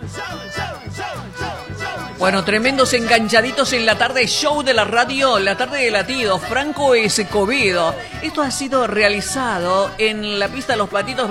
Bueno, tremendos enganchaditos en la tarde, show de la radio, la tarde de latidos, Franco Escobedo. Esto ha sido realizado en la pista Los Patitos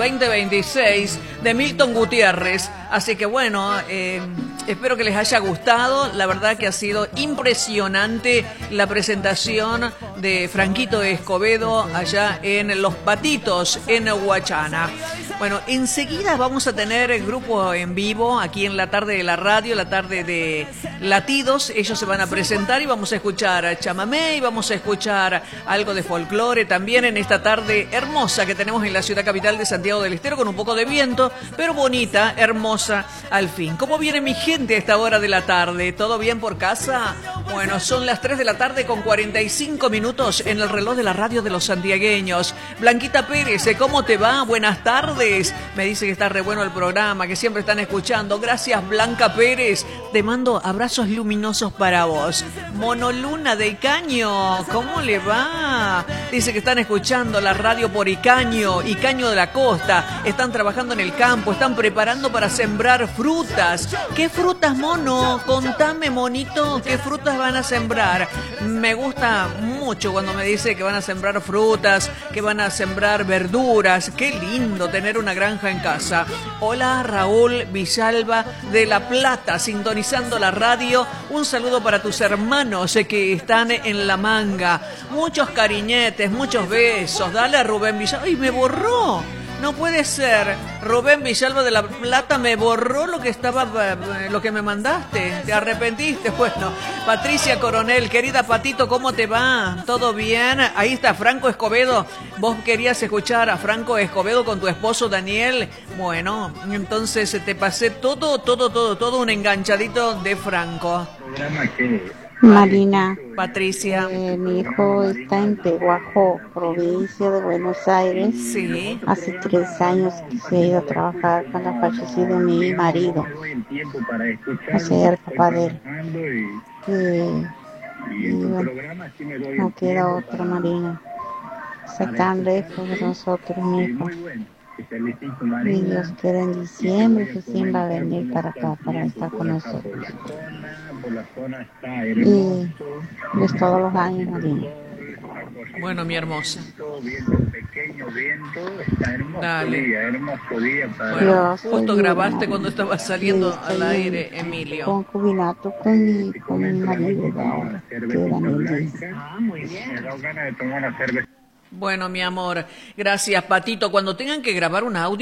2026 de Milton Gutiérrez. Así que bueno, espero que les haya gustado. La verdad que ha sido impresionante la presentación de Franquito Escobedo allá en Los Patitos, en Huachana. Bueno, enseguida vamos a tener el grupo en vivo aquí en la tarde de la radio, la tarde de latidos. Ellos se van a presentar y vamos a escuchar chamamé y vamos a escuchar algo de folclore también en esta tarde hermosa que tenemos en la ciudad capital de Santiago del Estero, con un poco de viento, pero bonita, hermosa al fin. ¿Cómo viene mi gente a esta hora de la tarde? ¿Todo bien por casa? Bueno, son las 3 de la tarde con 45 minutos en el reloj de la radio de los santiagueños. Blanquita Pérez, ¿cómo te va? Buenas tardes. Me dice que está re bueno el programa, que siempre están escuchando. Gracias, Blanca Pérez. Te mando abrazos luminosos para vos. Monoluna de Icaño, ¿cómo le va? Dice que están escuchando la radio por Icaño de la Costa. Están trabajando en el campo, están preparando para sembrar frutas. ¿Qué frutas, mono? Contame, monito, ¿qué frutas van a sembrar? Me gusta mucho cuando me dice que van a sembrar frutas, que van a sembrar verduras. Qué lindo tener una granja en casa. Hola, Raúl Villalba de La Plata, sintonizando la radio. Un saludo para tus hermanos que están en La Manga. Muchos cariñetes, muchos besos. Dale, Rubén Villalba. ¡Ay, me borró! No puede ser. Rubén Villalba de La Plata me borró lo que me mandaste. ¿Te arrepentiste? Bueno, Patricia Coronel, querida Patito, ¿cómo te va? ¿Todo bien? Ahí está Franco Escobedo. ¿Vos querías escuchar a Franco Escobedo con tu esposo Daniel? Bueno, entonces te pasé todo un enganchadito de Franco. Marina, Patricia. Mi hijo está en Peguajo, provincia de Buenos Aires. Sí. Hace 3 años que se ha ido a trabajar con el fallecido mi marido, o sea, el papá de él. Y bueno, no queda otra, Marina. Está tan lejos de nosotros, mi hijo. Y Dios quiere en diciembre recién va a venir para acá, para estar con nosotros. Y es todos los años, Marina. Bueno, mi hermosa. Dale. Bueno, justo grabaste cuando estaba saliendo al aire, Emilio. Concubinato con mi marido ahora, que Daniel dice. Bueno, mi amor, gracias, Patito. Cuando tengan que grabar un audio,